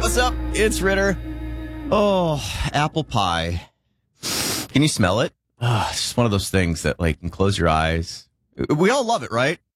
what's up? It's Ritter. Oh, apple pie. Can you smell it? It's just one of those things that, like, you can close your eyes. We all love it, right?